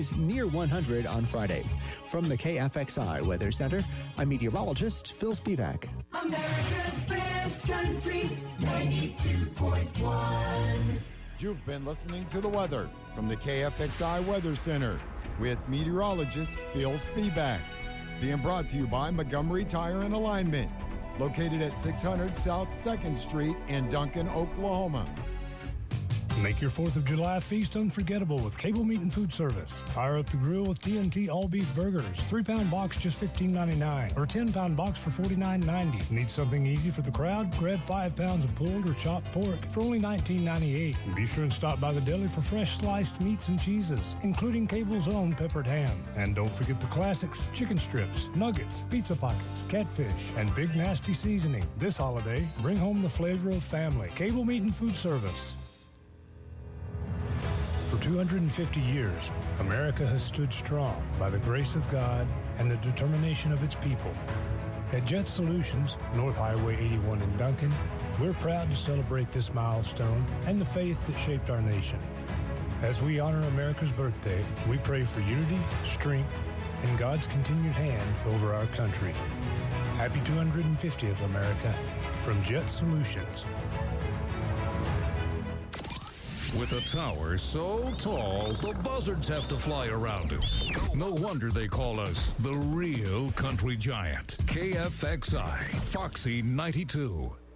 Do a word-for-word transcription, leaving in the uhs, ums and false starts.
highs near one hundred on Friday. From the K F X I Weather Center, I'm meteorologist Phil Spivak. America's best country, ninety-two point one. You've been listening to the weather from the K F X I Weather Center with meteorologist Phil Spivak. Being brought to you by Montgomery Tire and Alignment, located at six hundred South second Street in Duncan, Oklahoma. Make your fourth of July feast unforgettable with Cable Meat and Food Service. Fire up the grill with T N T all-beef burgers. three-pound box just fifteen ninety-nine or ten-pound box for forty-nine ninety. Need something easy for the crowd? Grab five pounds of pulled or chopped pork for only nineteen ninety-eight. And be sure and stop by the deli for fresh sliced meats and cheeses, including Cable's own peppered ham. And don't forget the classics, chicken strips, nuggets, pizza pockets, catfish, and Big Nasty seasoning. This holiday, bring home the flavor of family. Cable Meat and Food Service. For two hundred fifty years, America has stood strong by the grace of God and the determination of its people. At Jet Solutions, North Highway eighty-one in Duncan, we're proud to celebrate this milestone and the faith that shaped our nation. As we honor America's birthday, we pray for unity, strength, and God's continued hand over our country. Happy two hundred fiftieth, America, from Jet Solutions. With a tower so tall, the buzzards have to fly around it. No wonder they call us the real country giant. K F X I, Foxy ninety-two.